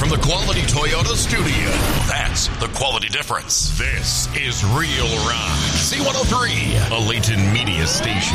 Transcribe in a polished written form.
from the Quality Toyota studio. That's the quality difference. This is Real Rock. C103, a Layton Media station.